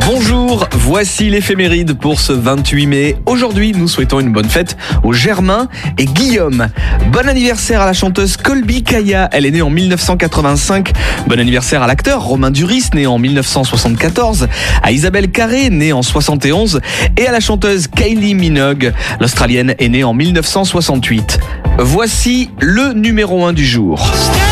Bonjour, voici l'éphéméride pour ce 28 mai. Aujourd'hui, nous souhaitons une bonne fête aux Germain et Guillaume. Bon anniversaire à la chanteuse Colby Kaya, elle est née en 1985. Bon anniversaire à l'acteur Romain Duris, né en 1974. À Isabelle Carré, née en 71. Et à la chanteuse Kylie Minogue, l'Australienne est née en 1968. Voici le numéro 1 du jour.